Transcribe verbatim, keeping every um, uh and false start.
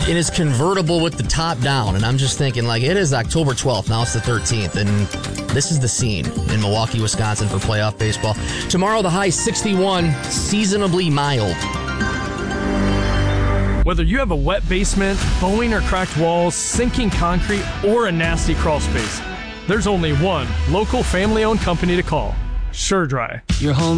in his convertible with the top down, and I'm just thinking, like, it is October twelfth, now it's the thirteenth, and this is the scene in Milwaukee, Wisconsin for playoff baseball. Tomorrow, the high sixty-one, seasonably mild. Whether you have a wet basement, bowing or cracked walls, sinking concrete, or a nasty crawl space, there's only one local family-owned company to call, SureDry. Your home